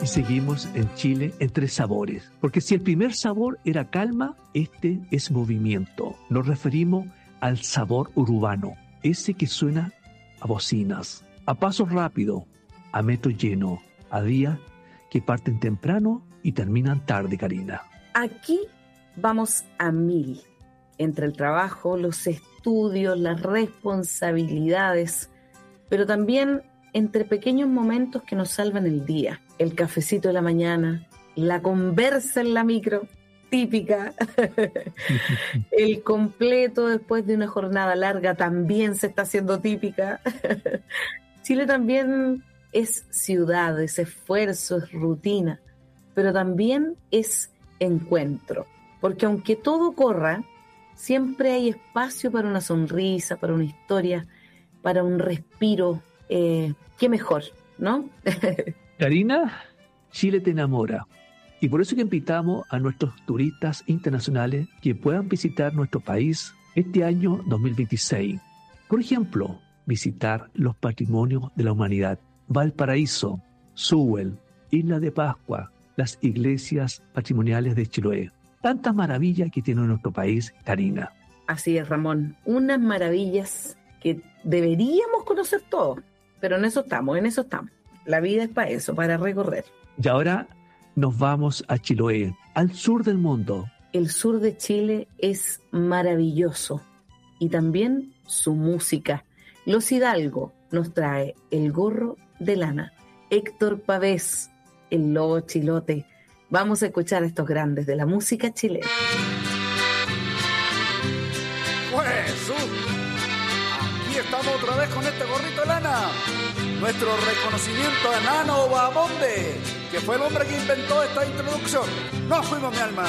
Y seguimos en Chile en 3 sabores. Porque si el primer sabor era calma, este es movimiento. Nos referimos al sabor urbano, ese que suena a bocinas, a paso rápido, a metro lleno, a días que parten temprano y terminan tarde, Karina. Aquí vamos a 1000. Entre el trabajo, los estudios, las responsabilidades, pero también entre pequeños momentos que nos salvan el día. El cafecito de la mañana, la conversa en la micro, típica. El completo después de una jornada larga también se está haciendo típica. Chile también es ciudad, es esfuerzo, es rutina, pero también es encuentro. Porque aunque todo corra, siempre hay espacio para una sonrisa, para una historia, para un respiro. Qué mejor, ¿no? Karina, Chile te enamora. Y por eso que invitamos a nuestros turistas internacionales que puedan visitar nuestro país este año 2026. Por ejemplo, visitar los patrimonios de la humanidad. Valparaíso, Suwel, Isla de Pascua, las iglesias patrimoniales de Chiloé. Tantas maravillas que tiene nuestro país, Karina. Así es, Ramón. Unas maravillas que deberíamos conocer todos. Pero en eso estamos. La vida es para eso, para recorrer. Y ahora nos vamos a Chiloé, al sur del mundo. El sur de Chile es maravilloso. Y también su música. Los Hidalgo nos trae el gorro de lana. Héctor Pavés, el lobo chilote. Vamos a escuchar a estos grandes de la música chilena. Aquí estamos otra vez con este gorrito de lana. Nuestro reconocimiento a Nano Bahamonde, que fue el hombre que inventó esta introducción. Nos fuimos, mi alma.